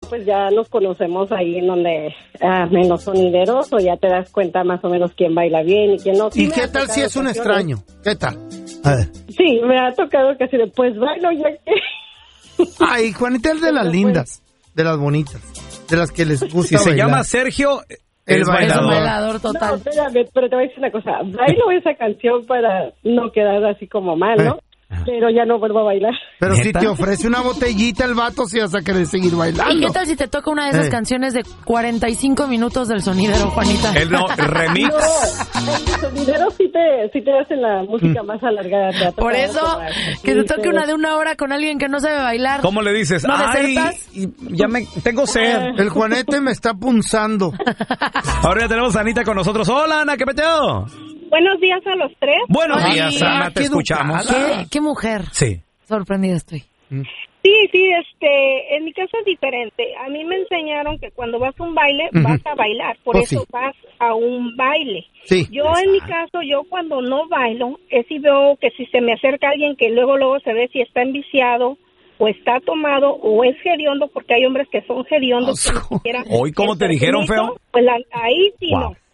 pues ya nos conocemos ahí en donde en los sonideros, o ya te das cuenta más o menos quién baila bien y quién no. ¿Y qué tal si es un extraño? ¿Qué tal? A ver. Sí, me ha tocado casi después bailo ya que... Ay, Juanita es de las lindas, de las bonitas, de las que les gusta Si se bailar. llama Sergio, El es bailador. Es un bailador total. No, espérame, pero te voy a decir una cosa. Bailo esa canción para no quedar así como mal, ¿no? Pero ya no vuelvo a bailar. Pero si ¿Neta? te ofrece una botellita el vato, si vas a querer seguir bailando. ¿Y qué tal si te toca una de esas canciones de 45 minutos del sonidero, Juanita? El remix. No, el sonidero sí te hacen la música más alargada. Te ha Por tocado eso, como- que te sí, toque una de 1 hora con alguien que no sabe bailar. ¿Cómo le dices? ¿No Ay, desertas? ya tengo sed. El Juanete me está punzando. Ahora ya tenemos a Anita con nosotros. Hola, Ana, ¿qué peteo? Buenos días a los tres. Buenos Ay, días, Ana, te qué escuchamos. ¿Qué mujer? Sí. Sorprendida estoy. Sí, en mi caso es diferente. A mí me enseñaron que cuando vas a un baile, vas a bailar. Por Pues eso sí. vas a un baile. Sí. Yo en mi caso, yo cuando no bailo, es si veo que si se me acerca alguien que luego se ve si está enviciado o está tomado o es hediondo, porque hay hombres que son hediondos. que ni siquiera Hoy, ¿cómo te dijeron, permito, feo? Pues ahí sí Wow. no.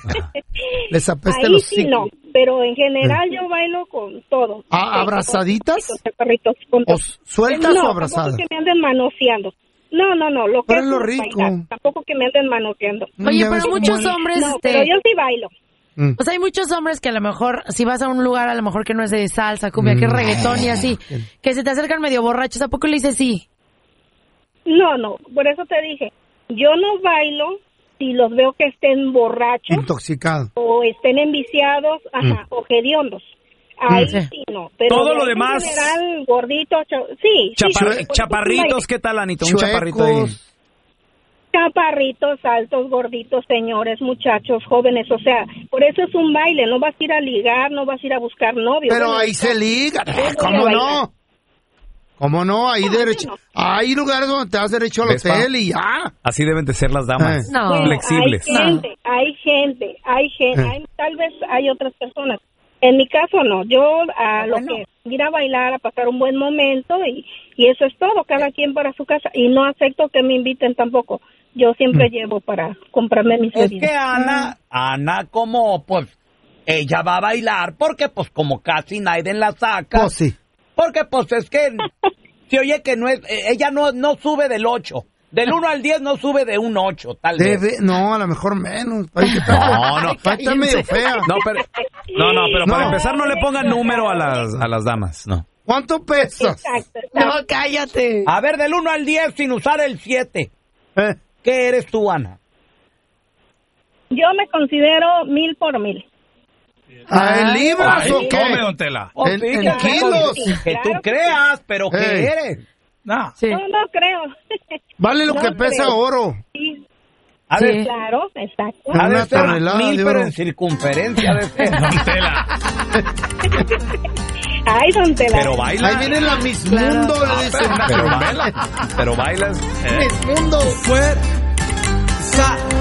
Les apesta Ahí los sí no, pero en general yo bailo con todo. ¿Abrazaditas? Chaparritos, con todo. ¿O sueltas No, o abrazadas? tampoco que me anden manoseando. No, lo que Pero es es lo bailar. rico. Tampoco que me anden manoseando. Oye, Ya ves pero cómo muchos es. hombres, No, pero yo sí bailo. o sea, hay muchos hombres que a lo mejor, si vas a un lugar a lo mejor que no es de salsa, cumbia, que es reggaetón y así, que se te acercan medio borrachos, ¿a poco le dices sí? No, por eso te dije, yo no bailo si los veo que estén borrachos Intoxicado. o estén enviciados, o hediondos. Ahí Sí. sí no. Pero Todo de lo ahí en demás. general, gordito, sí. Chaparritos, ¿qué tal, Anita? Un chaparrito ahí. Chuecos. Chaparritos, altos, gorditos, señores, muchachos, jóvenes, o sea, por eso es un baile, no vas a ir a ligar, no vas a ir a buscar novio. Pero Bueno, ahí se liga. voy a ¿Cómo bailar. no? ¿Cómo no? Ahí derecho. no. Hay lugares donde te vas derecho al ¿Ves, pa? hotel y ya. Así deben de ser las damas. No. bueno, Flexibles. Hay gente, tal vez hay otras personas. En mi caso no, yo a lo que es ir a bailar, a pasar un buen momento y eso es todo, cada quien para su casa y no acepto que me inviten tampoco. Yo siempre llevo para comprarme mis Es bebidas. que Ana como, pues, ella va a bailar porque, pues, como casi nadie la saca. Pues sí. Porque, pues, es que se oye que no es, ella no sube del 8. Del 1 al 10 no sube de un 8, tal vez. No, a lo mejor menos. Ay, que No. está medio fea. No, pero para empezar no le pongan número a las damas, no. ¿Cuánto pesas? Exacto. No, cállate. A ver, del 1 al 10 sin usar el 7. ¿Qué eres tú, Ana? Yo me considero 1000 por 1000. ¿En libras Ay, o qué? tome, don Tela. Oh, En- sí, en claro, kilos. Que tú Claro que creas, pero ¿qué Ey. eres? No. Sí. No creo. Vale lo No que pesa creo. oro. Sí, A Sí. ver, claro, exacto. ha de Una ser tonelada 1000, de pero oro. en circunferencia de ser. Don Tela. Ay, don Tela. Pero baila. Ahí viene la Miss Claro. Mundo, le dicen. Pero bailas. Miss Mundo. Fuerza